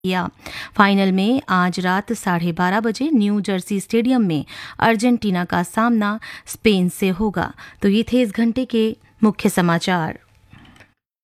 किया। फाइनल में आज रात 12:30 बजे न्यू जर्सी स्टेडियम में अर्जेंटीना का सामना स्पेन से होगा। तो ये थे इस घंटे के मुख्य समाचार।